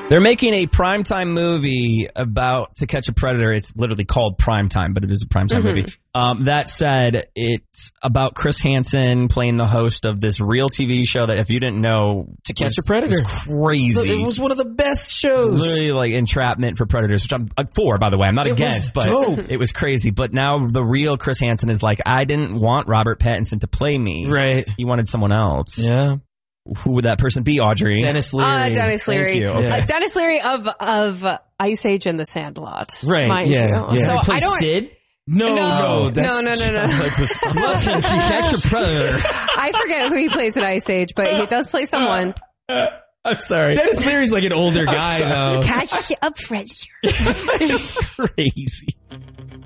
They're making a primetime movie about To Catch a Predator. It's literally called Primetime, but it is a primetime movie. That said, it's about Chris Hansen playing the host of this real TV show that, if you didn't know, To Catch a Predator. was crazy. It was one of the best shows. Literally like entrapment for predators, which I'm for, by the way. I'm not against, but it was crazy. But now the real Chris Hansen is like, I didn't want Robert Pattinson to play me. Right. He wanted someone else. Yeah. Who would that person be, Audrey? Dennis Leary. Dennis Leary. Thank you. Okay. Dennis Leary of Ice Age and The Sandlot. Right. Mind Yeah. you. Yeah. So He plays I don't. Sid? No. No. That's Welcome to Catch a Predator. I forget who he plays in Ice Age, but he does play someone. I'm sorry. Dennis Leary's like an older guy, though. Catch a predator. It's crazy.